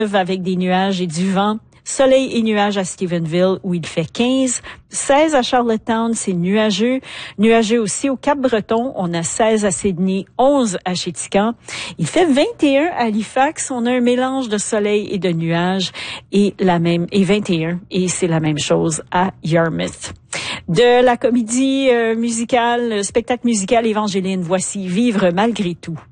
avec des nuages et du vent. Soleil et nuages à Stephenville où il fait 15. 16 à Charlottetown, c'est nuageux. Nuageux aussi au Cap-Breton. On a 16 à Sydney, 11 à Chéticamp. Il fait 21 à Halifax. On a un mélange de soleil et de nuages et 21. Et c'est la même chose à Yarmouth. De la comédie musicale, spectacle musical Évangeline, voici Vivre malgré tout.